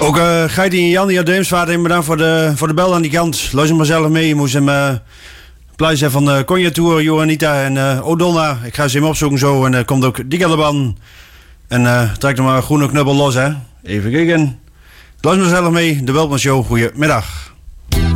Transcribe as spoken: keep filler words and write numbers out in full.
Ook uh, Geiti en Jan die uit Deemsvaart, bedankt voor de, voor de bel aan die kant. Luister maar zelf mee. Je moest hem uh, pluizen van de Conjectuur, Johanita en uh, O'Donna. Ik ga ze hem opzoeken zo en uh, komt ook die Galaban. En uh, trek er maar een groene knuppel los, hè. Even kijken. Luister maar zelf mee. De Weltman Show. Goedemiddag.